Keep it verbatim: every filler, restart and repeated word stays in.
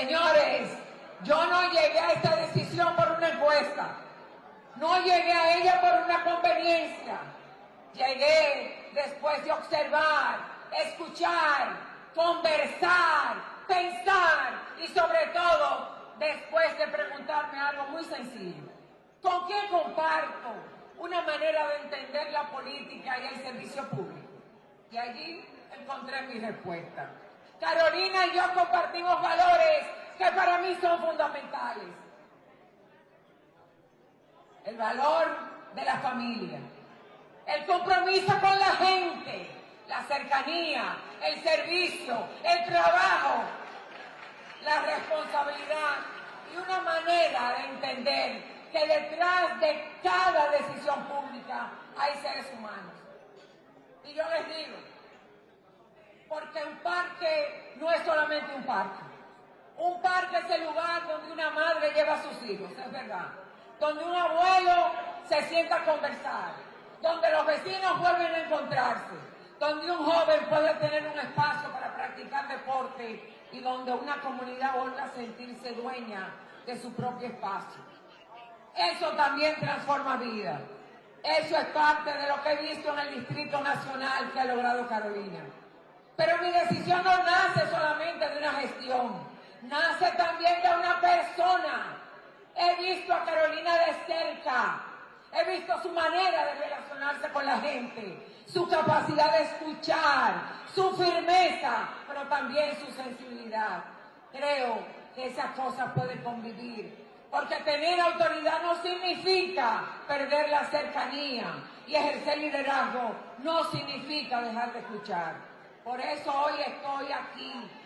Señores, yo no llegué a esta decisión por una encuesta, no llegué a ella por una conveniencia, llegué después de observar, escuchar, conversar, pensar y sobre todo después de preguntarme algo muy sencillo. ¿Con quién comparto una manera de entender la política y el servicio público? Y allí encontré mi respuesta. Carolina y yo compartimos valores que para mí son fundamentales. El valor de la familia, el compromiso con la gente, la cercanía, el servicio, el trabajo, la responsabilidad y una manera de entender que detrás de cada decisión pública hay seres humanos. Y yo les digo, porque un parque no es solamente un parque. Un parque es el lugar donde una madre lleva a sus hijos, es verdad. Donde un abuelo se sienta a conversar. Donde los vecinos vuelven a encontrarse. Donde un joven puede tener un espacio para practicar deporte y donde una comunidad vuelve a sentirse dueña de su propio espacio. Eso también transforma vidas. Eso es parte de lo que he visto en el Distrito Nacional que ha logrado Carolina. Pero mi decisión no nace solamente de una gestión, nace también de una persona. He visto a Carolina de cerca, he visto su manera de relacionarse con la gente, su capacidad de escuchar, su firmeza, pero también su sensibilidad. Creo que esas cosas pueden convivir, porque tener autoridad no significa perder la cercanía y ejercer liderazgo no significa dejar de escuchar. Por eso hoy estoy aquí